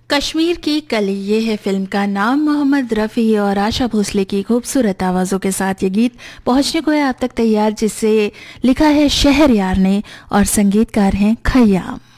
कश्मीर की कली, ये है फिल्म का नाम। मोहम्मद रफ़ी और आशा भोसले की खूबसूरत आवाज़ों के साथ ये गीत पहुंचने को है आप तक तैयार, जिसे लिखा है शहरयार ने और संगीतकार हैं खय्याम।